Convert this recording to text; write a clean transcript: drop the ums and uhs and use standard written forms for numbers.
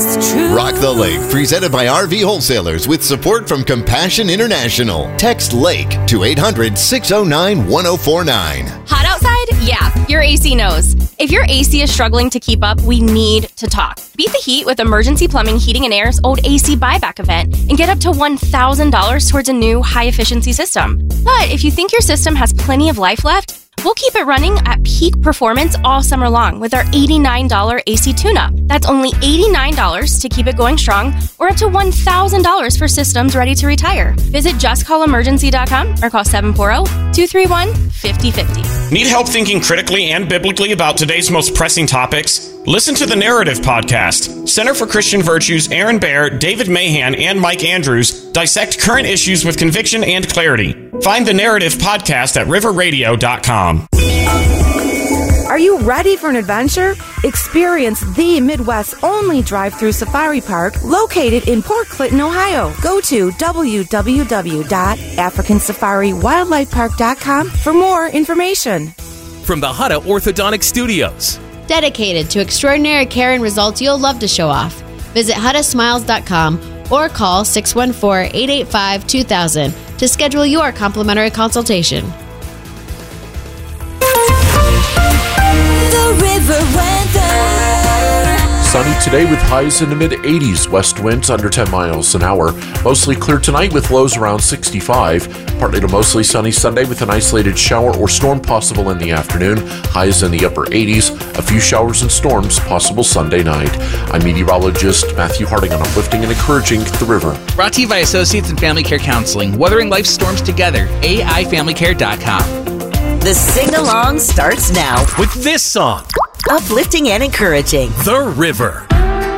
it's true. Rock the Lake, presented by RV Wholesalers with support from Compassion International. Text LAKE to 800-609-1049. Hot outside? Yeah, your AC knows. If your AC is struggling to keep up, we need to talk. Beat the heat with Emergency Plumbing, Heating & Air's Old AC Buyback event and get up to $1,000 towards a new high-efficiency system. But if you think your system has plenty of life left, we'll keep it running at peak performance all summer long with our $89 AC tune-up. That's only $89 to keep it going strong, or up to $1,000 for systems ready to retire. Visit justcallemergency.com or call 740-231-5050. Need help thinking critically and biblically about today's most pressing topics? Listen to The Narrative Podcast. Center for Christian Virtues, Aaron Baer, David Mahan, and Mike Andrews dissect current issues with conviction and clarity. Find The Narrative Podcast at riverradio.com. Are you ready for an adventure? Experience the Midwest's only drive-through safari park located in Port Clinton, Ohio. Go to www.africansafariwildlifepark.com for more information. From the Hutta Orthodontic Studios. Dedicated to extraordinary care and results you'll love to show off. Visit HuttaSmiles.com or call 614-885-2000 to schedule your complimentary consultation. The River Weather. Sunny today with highs in the mid-80s, west winds under 10 miles an hour. Mostly clear tonight with lows around 65. Partly to mostly sunny Sunday with an isolated shower or storm possible in the afternoon. Highs in the upper 80s. A few showers and storms possible Sunday night. I'm meteorologist Matthew Harding on Uplifting and Encouraging the River. Brought to you by Associates in Family Care Counseling. Weathering life's storms together. AIFamilyCare.com. The sing-along starts now With this song, Uplifting and Encouraging The River.